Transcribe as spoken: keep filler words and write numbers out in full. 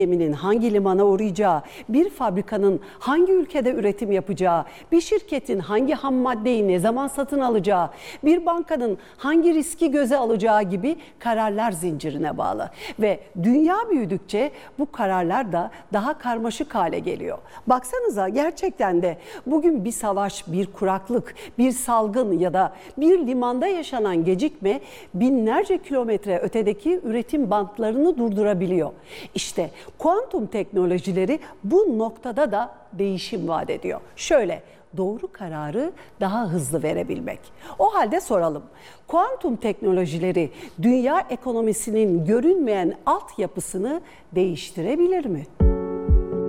geminin hangi limana uğrayacağı, bir fabrikanın hangi ülkede üretim yapacağı, bir şirketin hangi ham maddeyi ne zaman satın alacağı, bir bankanın hangi riski göze alacağı gibi kararlar zincirine bağlı. Ve dünya büyüdükçe bu kararlar da daha karmaşık hale geliyor. Baksanıza gerçekten de bugün bir savaş, bir kuraklık, bir salgın ya da bir limanda yaşanan gecikme binlerce kilometre ötedeki üretim bantlarını durdurabiliyor. İşte kuantum teknolojileri bu noktada da değişim vaat ediyor. Şöyle, doğru kararı daha hızlı verebilmek. O halde soralım. Kuantum teknolojileri dünya ekonomisinin görünmeyen altyapısını değiştirebilir mi?